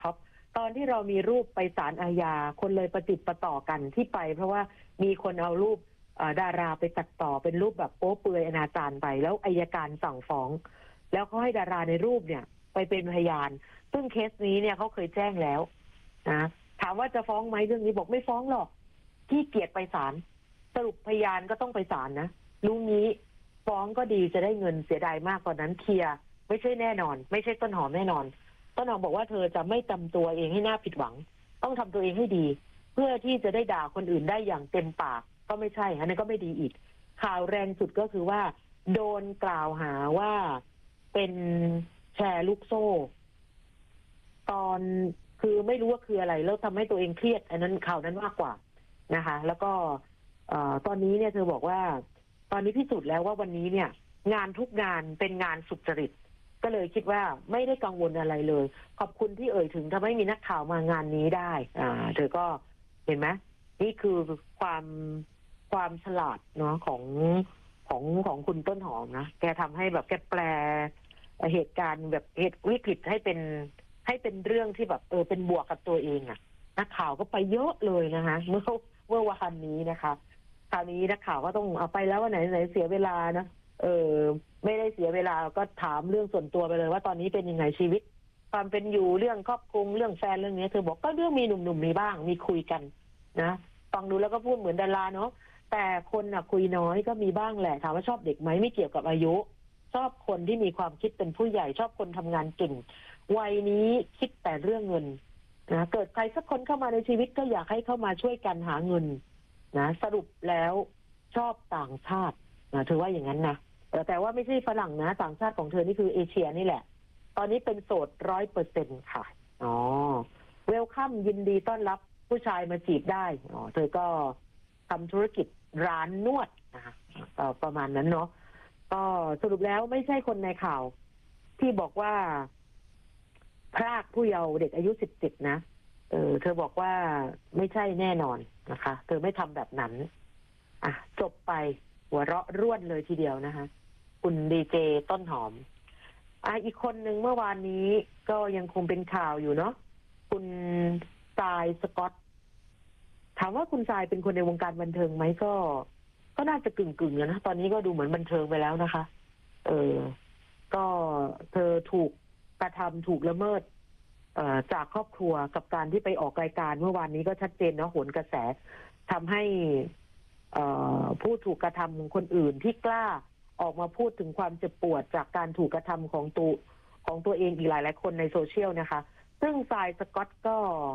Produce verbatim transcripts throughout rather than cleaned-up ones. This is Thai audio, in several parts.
ครับตอนที่เรามีรูปไปศาลอาญาคนเลยประติดประต่อกันที่ไปเพราะว่ามีคนเอารูปดาราไปตัดต่อเป็นรูปแบบโป๊เปลือยอนาจารไปแล้วอัยการสั่งฟ้องแล้วเขาให้ดาราในรูปเนี่ยไปเป็นพยานซึ่งเคสนี้เนี่ยเขาเคยแจ้งแล้วนะถามว่าจะฟ้องไหมเรื่องนี้บอกไม่ฟ้องหรอกที่เกียรติไปศาลสรุปพยานก็ต้องไปศาลนะรู้งี้ฟ้องก็ดีจะได้เงินเสียดายมากกว่านั้นเคลียร์ไม่ใช่แน่นอนไม่ใช่ต้นหอมแน่นอนต้นหอมบอกว่าเธอจะไม่ทำตัวเองให้น่าผิดหวังต้องทำตัวเองให้ดีเพื่อที่จะได้ด่าคนอื่นได้อย่างเต็มปากก็ไม่ใช่อันนั้นก็ไม่ดีอีกข่าวแรงสุดก็คือว่าโดนกล่าวหาว่าเป็นแชร์ลูกโซ่ตอนคือไม่รู้ว่าคืออะไรแล้วทำให้ตัวเองเครียดอันนั้นข่าวนั้นมากกว่านะคะแล้วก็ตอนนี้เนี่ยเธอบอกว่าตอนนี้พิสูจน์แล้วว่าวันนี้เนี่ยงานทุกงานเป็นงานสุจริตก็เลยคิดว่าไม่ได้กังวลอะไรเลยขอบคุณที่เอ่ยถึงทำให้มีนักข่าวมางานนี้ได้อ่าเธอก็เห็นไหมนี่คือความความฉลาดเนาะของของของคุณต้นหอมนะแกทำให้แบบแกแปลเหตุการณ์แบบเหตุวิกฤตให้เป็นให้เป็นเรื่องที่แบบเออเป็นบวกกับตัวเองอะนักข่าวก็ไปเยอะเลยนะคะเมื่อเมื่อวันนี้นะคะคราวนี้นักข่าวก็ต้องเอาไปแล้วว่าไหนไหนเสียเวลานะเออไม่ได้เสียเวลาก็ถามเรื่องส่วนตัวไปเลยว่าตอนนี้เป็นยังไงชีวิตความเป็นอยู่เรื่องครอบครัวเรื่องแฟนเรื่องนี้เธอบอกก็เรื่องมีหนุ่มๆมีบ้างมีคุยกันนะฟังดูแล้วก็พูดเหมือนดาราเนาะแต่คนน่ะคุยน้อยก็มีบ้างแหละถามว่าชอบเด็กไหมไม่เกี่ยวกับอายุชอบคนที่มีความคิดเป็นผู้ใหญ่ชอบคนทำงานเก่งวัยนี้คิดแต่เรื่องเงินนะเกิดใครสักคนเข้ามาในชีวิตก็อยากให้เข้ามาช่วยกันหาเงินนะสรุปแล้วชอบต่างชาตินะถือว่าอย่างนั้นนะแต่ว่าไม่ใช่ฝรั่งนะต่างชาติของเธอนี่คือเอเชียนี่แหละตอนนี้เป็นโสดร้อยเปอร์เซ็นต์ค่ะอ๋อเวลคัมยินดีต้อนรับผู้ชายมาจีบได้อ๋อเธอก็ทำธุรกิจร้านนวดนะคะประมาณนั้นเนาะก็สรุปแล้วไม่ใช่คนในข่าวที่บอกว่าพรากผู้เยาว์เด็กอายุสิบเจ็ดนะเออเธอบอกว่าไม่ใช่แน่นอนนะคะเธอไม่ทำแบบนั้นอ่ะจบไปหัวเราะร่วนเลยทีเดียวนะคะคุณดีเจต้นหอมอ่ะอีกคนหนึ่งเมื่อวานนี้ก็ยังคงเป็นข่าวอยู่เนาะคุณทรายสกอตถามว่าคุณทรายเป็นคนในวงการบันเทิงไหมก็ก็น่าจะกึ่งๆแล้วนะตอนนี้ก็ดูเหมือนบันเทิงไปแล้วนะคะเออก็เธอถูกกระทำถูกละเมิดเอ่อจากครอบครัวกับการที่ไปออกรายการเมื่อวานนี้ก็ชัดเจนเนาะโหนกระแสทำให้ผู้ถูกกระทำของคนอื่นที่กล้าออกมาพูดถึงความเจ็บปวดจากการถูกกระทำของตัวของตัวเองอีกหลายหลายคนในโซเชียลนะคะซึ่งทรายสกอตก็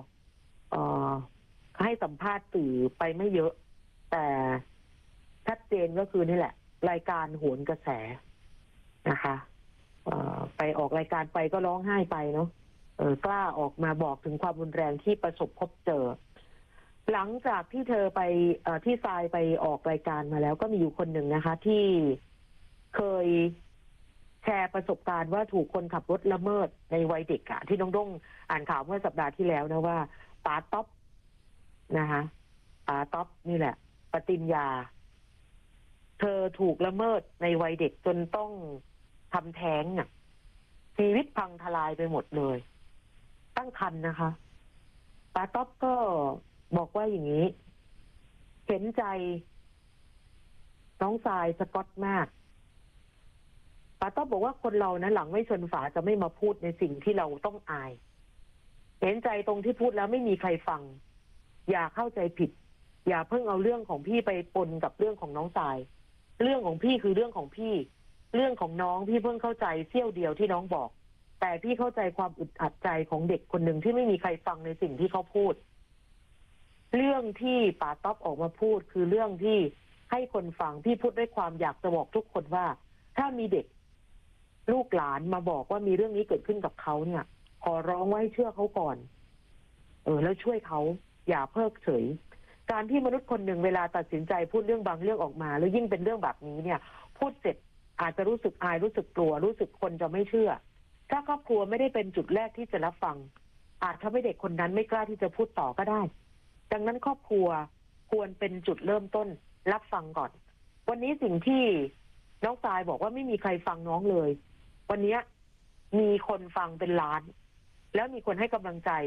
ให้สัมภาษณ์สื่อไปไม่เยอะแต่ชัดเจนก็คือนี่แหละรายการโหนกระแสนะคะไปออกรายการไปก็ร้องไห้ไปเนาะกล้าออกมาบอกถึงความรุนแรงที่ประสบพบเจอหลังจากที่เธอไปที่ทรายไปออกรายการมาแล้วก็มีอยู่คนหนึ่งนะคะที่เคยแชร์ประสบการณ์ว่าถูกคนขับรถละเมิดในวัยเด็กอะที่น้องด้งอ่านข่าวเมื่อสัปดาห์ที่แล้วนะว่าป๋าต๊อปนะคะป๋าต๊อปนี่แหละปฏิญญาเธอถูกละเมิดในวัยเด็กจนต้องทำแท้งน่ะชีวิตพังทลายไปหมดเลยตั้งครรภ์นะคะป๋าต๊อปก็บอกว่าอย่างนี้เห็นใจน้องทรายสกอตมากป๋าต๊อบบอกว่าคนเรานะหลังไม่ชนฝาจะไม่มาพูดในสิ่งที่เราต้องอายเห็นใจตรงที่พูดแล้วไม่มีใครฟังอย่าเข้าใจผิดอย่าเพิ่งเอาเรื่องของพี่ไปปนกับเรื่องของน้องทรายเรื่องของพี่คือเรื่องของพี่เรื่องของน้องพี่เพิ่งเข้าใจเสี้ยวเดียวที่น้องบอกแต่พี่เข้าใจความอึดอัดใจของเด็กคนหนึ่งที่ไม่มีใครฟังในสิ่งที่เขาพูดเรื่องที่ป๋าต๊อบออกมาพูดคือเรื่องที่ให้คนฟังพี่พูดด้วยความอยากจะบอกทุกคนว่าถ้ามีเด็กลูกหลานมาบอกว่ามีเรื่องนี้เกิดขึ้นกับเขาเนี่ยขอร้องว่าให้เชื่อเขาก่อนเออแล้วช่วยเขาอย่าเพิกเฉยการที่มนุษย์คนหนึ่งเวลาตัดสินใจพูดเรื่องบางเรื่องออกมาแล้วยิ่งเป็นเรื่องแบบนี้เนี่ยพูดเสร็จอาจจะรู้สึกอายรู้สึกกลัวรู้สึกคนจะไม่เชื่อถ้าครอบครัวไม่ได้เป็นจุดแรกที่จะรับฟังอาจทำให้เด็กคนนั้นไม่กล้าที่จะพูดต่อก็ได้ดังนั้นครอบครัวควรเป็นจุดเริ่มต้นรับฟังก่อนวันนี้สิ่งที่น้องทรายบอกว่าไม่มีใครฟังน้องเลยวันนี้มีคนฟังเป็นล้านแล้วมีคนให้กำลังใจ